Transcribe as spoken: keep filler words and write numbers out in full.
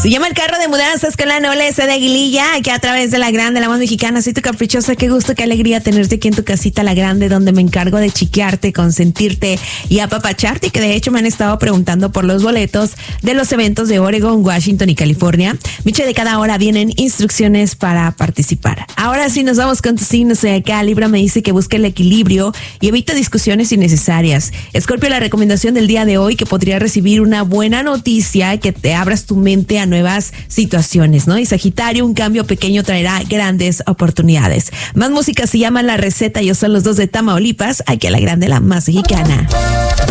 Se llama El Carro de Mudanzas con la nobleza de Aguililla, aquí a través de La Grande, la voz mexicana. Soy tu caprichosa, qué gusto, qué alegría tenerte aquí en tu casita La Grande, donde me encargo de chiquearte, consentirte y apapacharte, y que de hecho me han estado preguntando por los boletos de los eventos de Oregon, Washington y California. Miche, de cada hora vienen instrucciones para participar. Ahora sí nos vamos con tu signo zodiacal. Libra me dice que busque el equilibrio y evita discusiones innecesarias. Escorpio, la recomendación del día de hoy, que podría recibir una buena noticia, que te abras tu mente a nuevas situaciones, ¿no? Y Sagitario, un cambio pequeño traerá grandes oportunidades. Más música, se llama La Receta. Yo soy los dos de Tamaulipas, aquí a La Grande, la más mexicana.